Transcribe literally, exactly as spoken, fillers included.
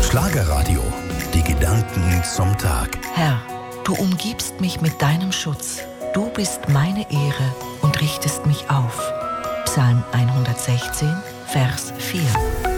Schlagerradio. Die Gedanken zum Tag. Herr, du umgibst mich mit deinem Schutz. Du bist meine Ehre und richtest mich auf. Psalm hundertsechzehn, Vers vier.